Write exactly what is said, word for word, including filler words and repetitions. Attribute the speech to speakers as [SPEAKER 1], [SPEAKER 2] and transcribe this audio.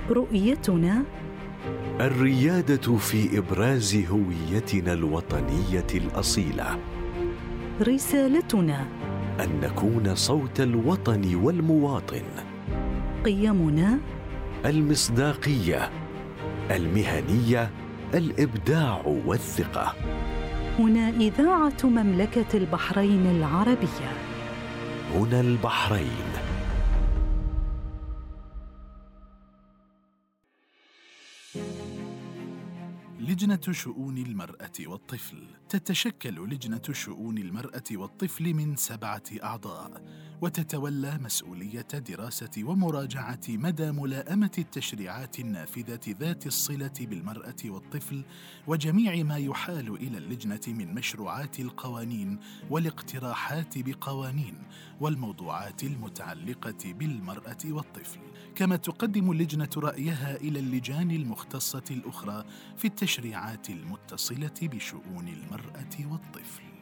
[SPEAKER 1] رؤيتنا
[SPEAKER 2] الريادة في إبراز هويتنا الوطنية الأصيلة.
[SPEAKER 1] رسالتنا
[SPEAKER 2] أن نكون صوت الوطن والمواطن.
[SPEAKER 1] قيمنا
[SPEAKER 2] المصداقية، المهنية، الإبداع والثقة.
[SPEAKER 1] هنا إذاعة مملكة البحرين العربية.
[SPEAKER 2] هنا البحرين.
[SPEAKER 3] لجنة شؤون المرأة والطفل. تتشكل لجنة شؤون المرأة والطفل من سبعة أعضاء، وتتولى مسؤولية دراسة ومراجعة مدى ملائمة التشريعات النافذة ذات الصلة بالمرأة والطفل، وجميع ما يحال إلى اللجنة من مشروعات القوانين والاقتراحات بقوانين والموضوعات المتعلقة بالمرأة والطفل. كما تقدم اللجنة رأيها إلى اللجان المختصة الأخرى في التشريعات المتصلة بشؤون المرأة والطفل.